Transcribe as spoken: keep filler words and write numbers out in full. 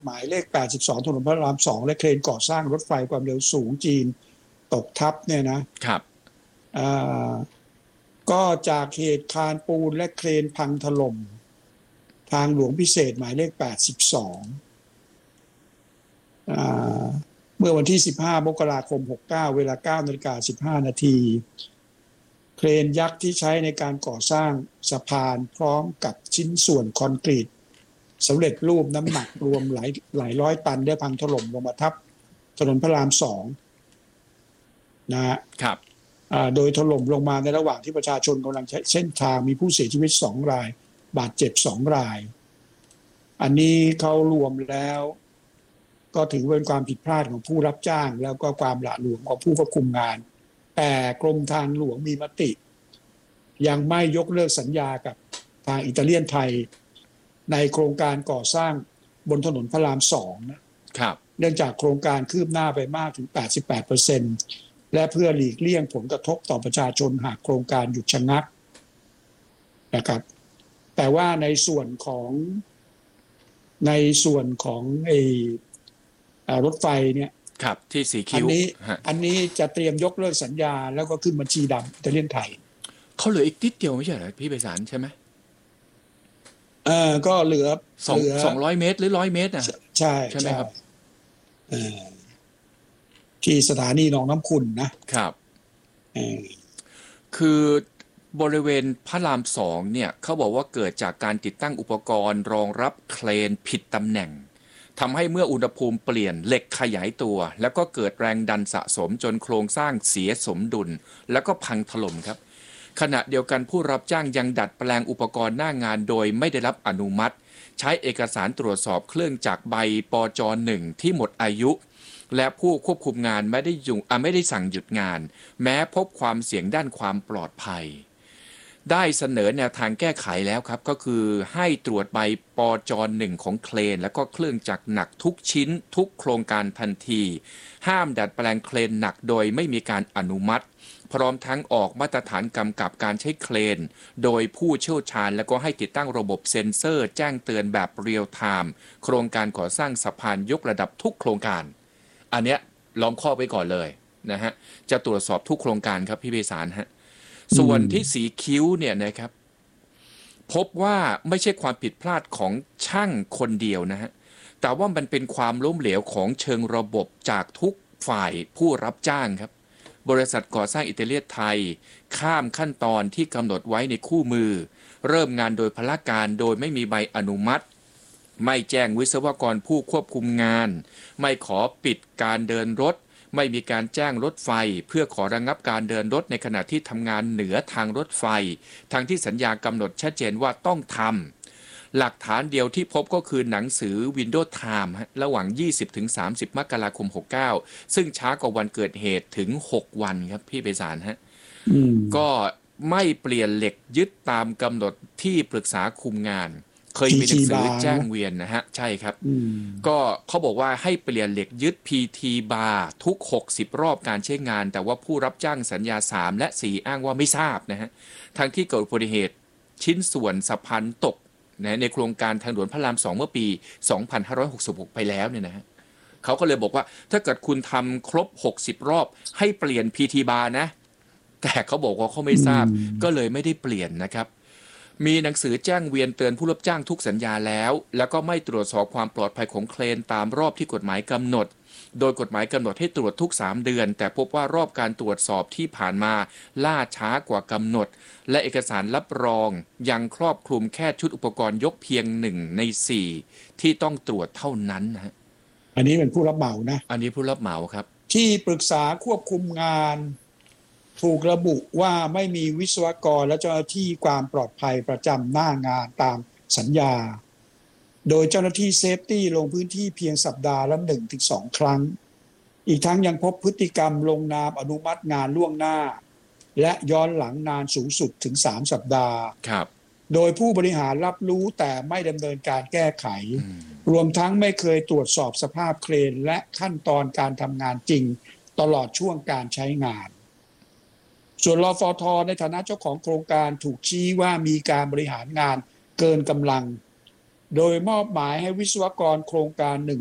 หมายเลขแปดสิบสองถนนพระรามสองและเครนก่อสร้างรถไฟความเร็วสูงจีนตกทับเนี่ยนะครับอ่าก็จากเหตุคานปูนและเครนพังถล่มทางหลวงพิเศษหมายเลขแปดสิบสองอ่าเมื่อวันที่สิบห้ามกราคมหกเก้าเวลา เก้านาฬิกาสิบห้านาทีเครนยักษ์ที่ใช้ในการก่อสร้างสะพานพร้อมกับชิ้นส่วนคอนกรีตสำเร็จรูปน้ำหนักรวมหลายหลายร้อยตันได้พังถล่มลงมาทับถนนพระรามสองนะฮะครับโดยถล่มลงมาในระหว่างที่ประชาชนกำลังใช้เส้นทางมีผู้เสียชีวิตสองรายบาดเจ็บสองรายอันนี้เขารวมแล้วก็ถือเป็นความผิดพลาดของผู้รับจ้างแล้วก็ความหละหลวมของผู้ควบคุมงานแต่กรมทางหลวงมีมติยังไม่ยกเลิกสัญญากับทางอิตาเลียนไทยในโครงการก่อสร้างบนถนนพระรามสองนะครับเนื่องจากโครงการคืบหน้าไปมากถึง แปดสิบแปดเปอร์เซ็นต์ และเพื่อหลีกเลี่ยงผลกระทบต่อประชาชนหากโครงการหยุดชะงักนะครับแต่ว่าในส่วนของในส่วนของไอ้รถไฟเนี่ยครับที่สีคิ้วอันนี้อันนี้จะเตรียมยกเลิกสัญญาแล้วก็ขึ้นบัญชีดำอิตาเลียนไทยเขาเหลืออีกนิดเดียวไม่ใช่เหรอพี่ไพศาลใช่ไหมเออก็เหลือสองสองร้อยเมตรหรือร้อยเมตรนะใช่ใช่ไหมครับเออที่สถานีหนองน้ำขุ่นนะครับเออคือบริเวณพระรามสองเนี่ยเขาบอกว่าเกิดจากการติดตั้งอุปกรณ์รองรับเครนผิดตำแหน่งทำให้เมื่ออุณหภูมิเปลี่ยนเหล็กขยายตัวแล้วก็เกิดแรงดันสะสมจนโครงสร้างเสียสมดุลแล้วก็พังถล่มครับขณะเดียวกันผู้รับจ้างยังดัดแปลงอุปกรณ์หน้างานโดยไม่ได้รับอนุมัติใช้เอกสารตรวจสอบเครื่องจักรใบปจหนึ่งที่หมดอายุและผู้ควบคุมงานไม่ได้ยุอ่ะไม่ได้สั่งหยุดงานแม้พบความเสี่ยงด้านความปลอดภัยได้เสนอแนวทางแก้ไขแล้วครับก็คือให้ตรวจใบปจหนึ่งของเครนและก็เครื่องจักรหนักทุกชิ้นทุกโครงการทันทีห้ามดัดแปลงเครนหนักโดยไม่มีการอนุมัติพร้อมทั้งออกมาตรฐานกำกับการใช้เครนโดยผู้เชี่ยวชาญและก็ให้ติดตั้งระบบเซ็นเซอร์แจ้งเตือนแบบเรียลไทม์โครงการก่อสร้างสะพานยกระดับทุกโครงการอันเนี้ยล้อมข้อไว้ก่อนเลยนะฮะจะตรวจสอบทุกโครงการครับพี่เบสารฮะส่วนที่สีคิ้วเนี่ยนะครับพบว่าไม่ใช่ความผิดพลาดของช่างคนเดียวนะฮะแต่ว่ามันเป็นความล้มเหลวของเชิงระบบจากทุกฝ่ายผู้รับจ้างครับบริษัทก่อสร้างอิตาเลียนไทยข้ามขั้นตอนที่กำหนดไว้ในคู่มือเริ่มงานโดยพลการโดยไม่มีใบอนุมัติไม่แจ้งวิศวกรผู้ควบคุมงานไม่ขอปิดการเดินรถไม่มีการแจ้งรถไฟเพื่อขอระงับการเดินรถในขณะที่ทำงานเหนือทางรถไฟทางที่สัญญากำหนดชัดเจนว่าต้องทำหลักฐานเดียวที่พบก็คือหนังสือ Windows Time ระหว่าง ยี่สิบถึงสามสิบ มกราคม หกเก้าซึ่งช้ากว่าวันเกิดเหตุถึงหกวันครับพี่ไพศาลฮะก็ไม่เปลี่ยนเหล็กยึดตามกำหนดที่ปรึกษาคุมงานเคยมีหนังสือแจ้งเวียนนะฮะใช่ครับก็เขาบอกว่าให้เปลี่ยนเหล็กยึด พี ที บาร์ทุกหกสิบรอบการใช้งานแต่ว่าผู้รับจ้างสัญญาสามและสี่อ้างว่าไม่ทราบนะฮะทั้งที่เกิดอุบัติเหตุชิ้นส่วนสะพานตกนะในโครงการทางด่วนพระรามสองเมื่อปีสองพันห้าร้อยหกสิบหกไปแล้วเนี่ยนะฮะเขาก็เลยบอกว่าถ้าเกิดคุณทำครบหกสิบรอบให้เปลี่ยน พี ที บาร์นะแต่เขาบอกว่าเขาไม่ทราบก็เลยไม่ได้เปลี่ยนนะครับมีหนังสือแจ้งเวียนเตือนผู้รับจ้างทุกสัญญาแล้วแล้วก็ไม่ตรวจสอบความปลอดภัยของเครนตามรอบที่กฎหมายกำหนดโดยกฎหมายกำหนดให้ตรวจทุกสามเดือนแต่พบว่ารอบการตรวจสอบที่ผ่านมาล่าช้ากว่ากำหนดและเอกสารรับรองยังครอบคลุมแค่ชุดอุปกรณ์ยกเพียงหนึ่งในสี่ที่ต้องตรวจเท่านั้นนะฮะอันนี้เป็นผู้รับเหมานะอันนี้ผู้รับเหมาครับที่ปรึกษาควบคุมงานถูกระบุว่าไม่มีวิศวกรและเจ้าหน้าที่ความปลอดภัยประจำหน้างานตามสัญญาโดยเจ้าหน้าที่เซฟตี้ลงพื้นที่เพียงสัปดาห์ละ หนึ่งถึงสอง ครั้งอีกทั้งยังพบพฤติกรรมลงนามอนุมัติงานล่วงหน้าและย้อนหลังนานสูงสุดถึงสามสัปดาห์ครับโดยผู้บริหารรับรู้แต่ไม่ดำเนินการแก้ไขรวมทั้งไม่เคยตรวจสอบสภาพเครนและขั้นตอนการทำงานจริงตลอดช่วงการใช้งานส่วนรฟท.ในฐานะเจ้าของโครงการถูกชี้ว่ามีการบริหารงานเกินกำลังโดยมอบหมายให้วิศวกรโครงการหนึ่ง